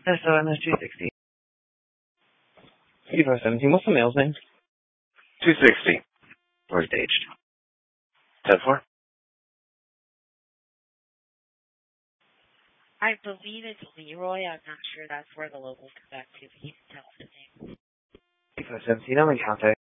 SOMS 260. 17. What's the male's name? 260. Where's it aged? 10-4. I believe it's Leroy. I'm not sure that's where the locals come back to. But you can tell us his name. 17. I'm in contact.